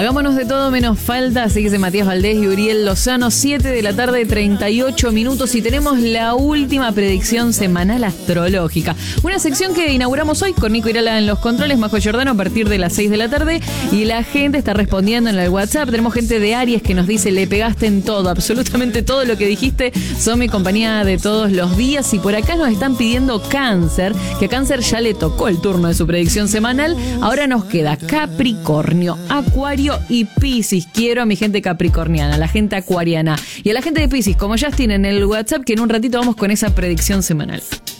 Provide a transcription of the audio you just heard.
Hagámonos de todo menos falta, así que dice Matías Valdés y Uriel Lozano, 7 de la tarde, 38 minutos, y tenemos la última predicción semanal astrológica. Una sección que inauguramos hoy con Nico Irala en los controles, Majo Giordano, a partir de las 6 de la tarde, y la gente está respondiendo en el WhatsApp. Tenemos gente de Aries que nos dice: le pegaste en todo, absolutamente todo lo que dijiste, son mi compañía de todos los días. Y por acá nos están pidiendo Cáncer, que a Cáncer ya le tocó el turno de su predicción semanal. Ahora nos queda Capricornio, Acuario y Piscis. Quiero a mi gente capricorniana, a la gente acuariana y a la gente de Piscis, como Justin en el WhatsApp, que en un ratito vamos con esa predicción semanal.